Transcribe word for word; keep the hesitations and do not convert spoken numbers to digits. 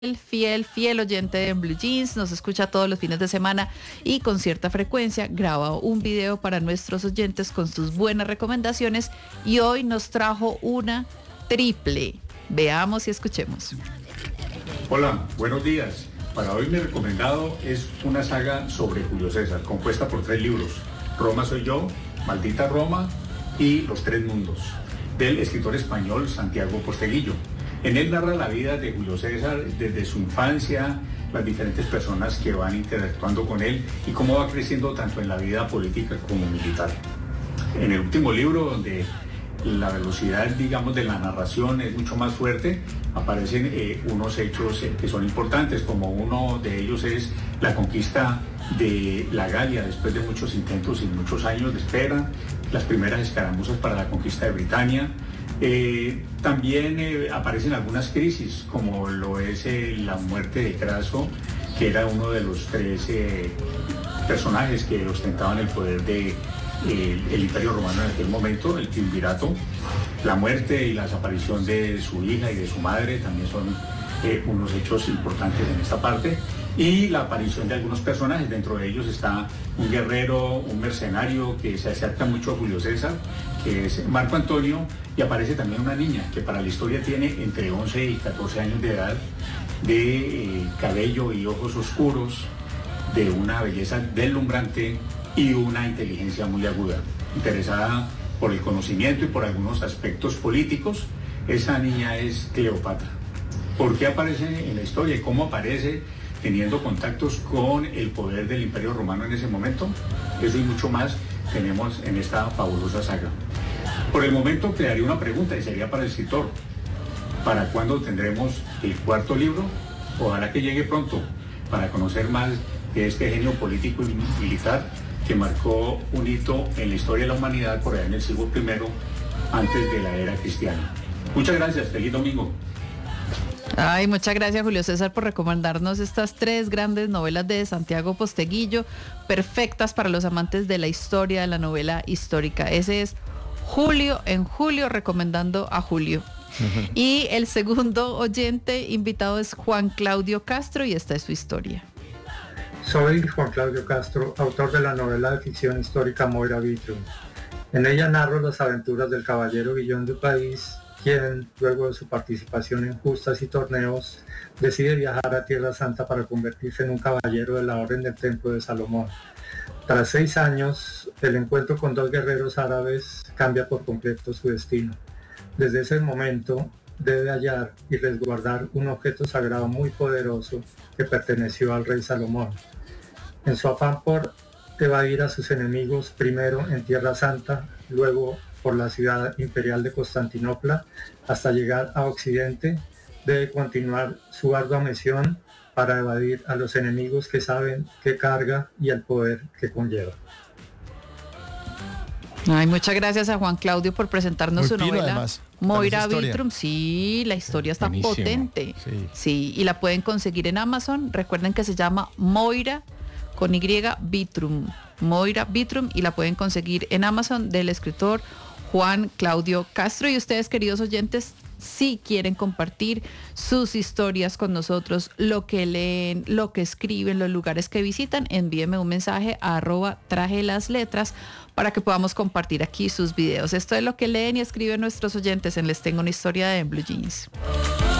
Fiel, fiel oyente de Blue Jeans, nos escucha todos los fines de semana y con cierta frecuencia graba un video para nuestros oyentes con sus buenas recomendaciones y hoy nos trajo una triple. Veamos y escuchemos. Hola, buenos días. Para hoy mi recomendado es una saga sobre Julio César, compuesta por tres libros: Roma soy yo, Maldita Roma y Los Tres Mundos, del escritor español Santiago Posteguillo. En él narra la vida de Julio César desde su infancia, las diferentes personas que van interactuando con él y cómo va creciendo tanto en la vida política como militar. En el último libro, donde la velocidad, digamos, de la narración es mucho más fuerte, aparecen eh, unos hechos eh, que son importantes, como uno de ellos es la conquista de la Galia después de muchos intentos y muchos años de espera, las primeras escaramuzas para la conquista de Britania. Eh, también eh, aparecen algunas crisis, como lo es eh, la muerte de Craso, que era uno de los tres eh, personajes que ostentaban el poder del de, el Imperio Romano en aquel momento, el triunvirato. La muerte y la desaparición de su hija y de su madre también son eh, unos hechos importantes en esta parte. Y la aparición de algunos personajes, dentro de ellos está un guerrero, un mercenario que se acerca mucho a Julio César, que es Marco Antonio, y aparece también una niña que para la historia tiene entre once y catorce años de edad, de eh, cabello y ojos oscuros, de una belleza deslumbrante y una inteligencia muy aguda, interesada por el conocimiento y por algunos aspectos políticos. Esa niña es Cleopatra. ¿Por qué aparece en la historia y cómo aparece teniendo contactos con el poder del Imperio Romano en ese momento? Eso y mucho más tenemos en esta fabulosa saga. Por el momento crearía una pregunta y sería para el escritor: ¿para cuándo tendremos el cuarto libro? Ojalá que llegue pronto, para conocer más de este genio político y militar que marcó un hito en la historia de la humanidad por allá en el siglo primero antes de la era cristiana. Muchas gracias, feliz domingo. Ay, muchas gracias, Julio César, por recomendarnos estas tres grandes novelas de Santiago Posteguillo, perfectas para los amantes de la historia, de la novela histórica. Ese es Julio en Julio, recomendando a Julio. Uh-huh. Y el segundo oyente invitado es Juan Claudio Castro, y esta es su historia. Soy Juan Claudio Castro, autor de la novela de ficción histórica Moira Vitrum. En ella narro las aventuras del caballero Guillón de País, quien, luego de su participación en justas y torneos, decide viajar a Tierra Santa para convertirse en un caballero de la Orden del Templo de Salomón. Tras seis años, el encuentro con dos guerreros árabes cambia por completo su destino. Desde ese momento, debe hallar y resguardar un objeto sagrado muy poderoso que perteneció al rey Salomón. En su afán por evadir a sus enemigos, primero en Tierra Santa, luego por la ciudad imperial de Constantinopla, hasta llegar a Occidente, debe continuar su ardua misión para evadir a los enemigos que saben qué carga y el poder que conlleva. Ay, muchas gracias a Juan Claudio por presentarnos Muy su pino, novela. Además, Moira Vitrum. Sí, la historia está Buenísimo. potente. Sí. sí, y la pueden conseguir en Amazon. Recuerden que se llama Moira con Y Vitrum. Moira Vitrum, y la pueden conseguir en Amazon, del escritor Juan Claudio Castro. Y ustedes, queridos oyentes, si quieren compartir sus historias con nosotros, lo que leen, lo que escriben, los lugares que visitan, envíenme un mensaje a arroba traje las letras para que podamos compartir aquí sus videos. Esto es lo que leen y escriben nuestros oyentes en Les Tengo una Historia de Blue Jeans.